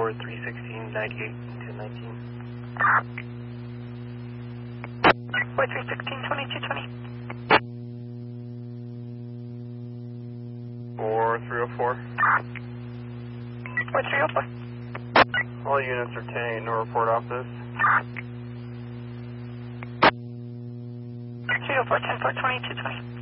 4, 316, 98, 1019. 4, 316, 2220. 4, 304. 4, 304. All units are 10-8, no report office. 304, 10 4, 2220.